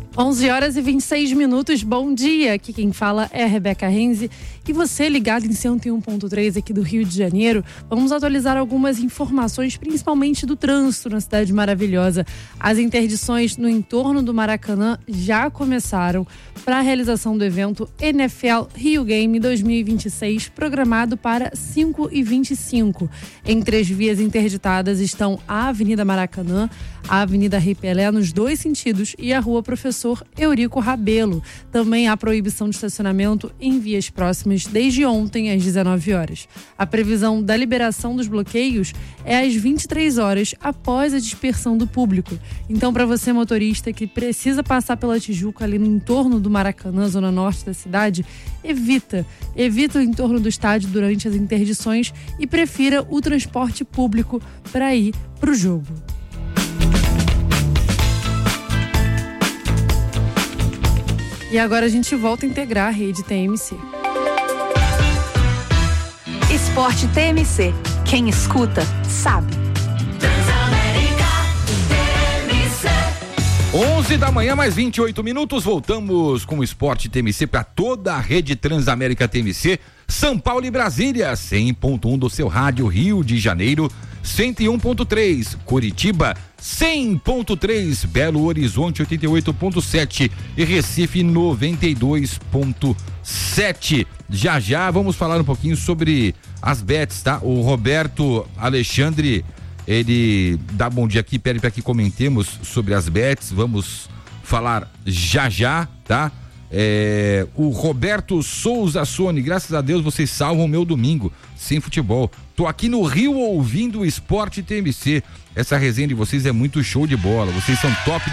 11h26, bom dia, aqui quem fala é a Rebeca Renzi e você ligado em 101.3 aqui do Rio de Janeiro. Vamos atualizar algumas informações, principalmente do trânsito na cidade maravilhosa. As interdições no entorno do Maracanã já começaram para a realização do evento NFL Rio Game 2026, programado para 5h25. Entre as vias interditadas estão a Avenida Maracanã, a Avenida Rei Pelé nos dois sentidos e a Rua Professor Eurico Rabelo. Também há proibição de estacionamento em vias próximas desde ontem às 19 horas. A previsão da liberação dos bloqueios é às 23 horas após a dispersão do público. Então, para você motorista que precisa passar pela Tijuca ali no entorno do Maracanã, zona norte da cidade, evita o entorno do estádio durante as interdições e prefira o transporte público para ir para o jogo. E agora a gente volta a integrar a rede TMC. Esporte TMC. Quem escuta, sabe. 11 da manhã, mais 28 minutos. Voltamos com o Esporte TMC para toda a rede Transamérica TMC. São Paulo e Brasília, 100.1 do seu rádio. Rio de Janeiro, 101.3. Curitiba, 100.3. Belo Horizonte, 88.7. E Recife, 92.7. Já vamos falar um pouquinho sobre as bets, tá? O Roberto Alexandre, ele dá bom dia aqui, pede para que comentemos sobre as bets. Vamos falar já, tá? O Roberto Souza Sone, graças a Deus vocês salvam o meu domingo sem futebol. Tô aqui no Rio ouvindo o Esporte TMC. Essa resenha de vocês é muito show de bola. Vocês são top